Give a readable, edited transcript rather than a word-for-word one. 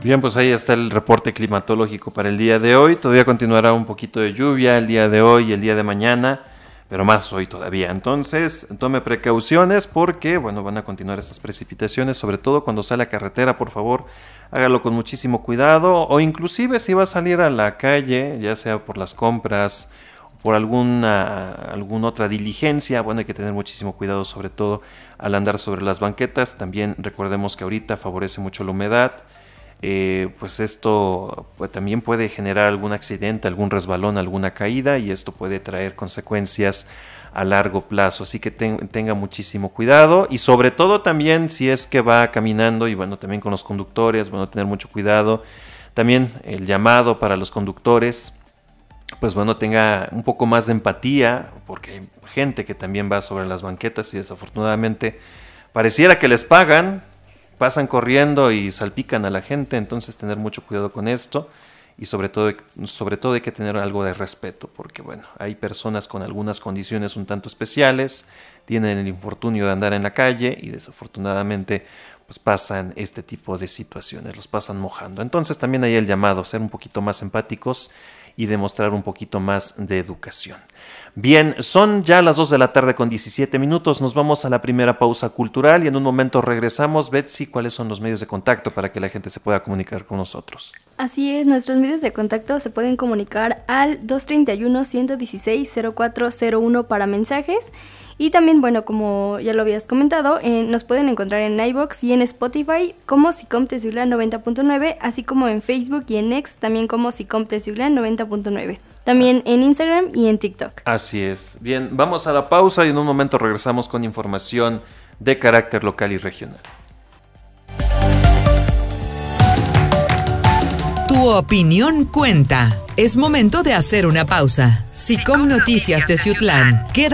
Bien, pues ahí está el reporte climatológico para el día de hoy. Todavía continuará un poquito de lluvia el día de hoy y el día de mañana, pero más hoy todavía. Entonces, tome precauciones porque, bueno, van a continuar estas precipitaciones, sobre todo cuando sale a carretera, por favor, hágalo con muchísimo cuidado, o inclusive si va a salir a la calle, ya sea por las compras o por alguna otra diligencia, bueno, hay que tener muchísimo cuidado, sobre todo al andar sobre las banquetas. También recordemos que ahorita favorece mucho la humedad. Pues esto pues, también puede generar algún accidente, algún resbalón, alguna caída, y esto puede traer consecuencias a largo plazo, así que tenga muchísimo cuidado, y sobre todo también si es que va caminando, y bueno, también con los conductores, bueno, tener mucho cuidado. También el llamado para los conductores, pues bueno, tenga un poco más de empatía, porque hay gente que también va sobre las banquetas y desafortunadamente pareciera que les pagan, pasan corriendo y salpican a la gente. Entonces tener mucho cuidado con esto, y sobre todo hay que tener algo de respeto, porque bueno, hay personas con algunas condiciones un tanto especiales, tienen el infortunio de andar en la calle y desafortunadamente pues pasan este tipo de situaciones, los pasan mojando. Entonces también hay el llamado, ser un poquito más empáticos y demostrar un poquito más de educación. Bien, son ya las 2 de la tarde con 17 minutos, nos vamos a la primera pausa cultural y en un momento regresamos. Betsy, ¿cuáles son los medios de contacto para que la gente se pueda comunicar con nosotros? Así es, nuestros medios de contacto se pueden comunicar al 231-116-0401 para mensajes. Y también, bueno, como ya lo habías comentado, nos pueden encontrar en iVoox y en Spotify como SICOM Textiutlán 90.9, así como en Facebook y en X también como SICOM Textiutlán 90.9. También en Instagram y en TikTok. Así es. Bien, vamos a la pausa y en un momento regresamos con información de carácter local y regional. Tu opinión cuenta. Es momento de hacer una pausa. SICOM Noticias Textiutlán.